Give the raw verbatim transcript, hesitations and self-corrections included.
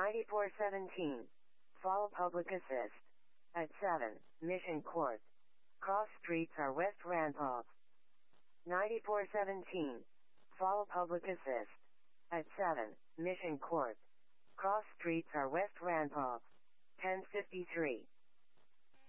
ninety-four seventeen. Fall Public Assist. At seven, Mission Court. Cross streets are West Randolph. ninety-four seventeen. Fall Public Assist. At seven, Mission Court. Cross streets are West Randolph. ten fifty-three.